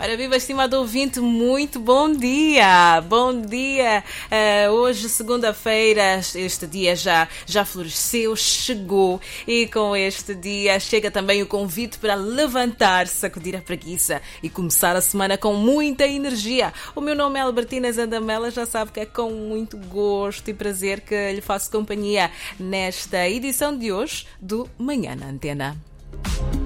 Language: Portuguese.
Ora, viva, estimado ouvinte, muito bom dia! Bom dia! Hoje, segunda-feira, este dia já floresceu, chegou, e com este dia chega também o convite para levantar, sacudir a preguiça e começar a semana com muita energia. O meu nome é Albertina Zandamela, já sabe que é com muito gosto e prazer que lhe faço companhia nesta edição de hoje do Manhã na Antena.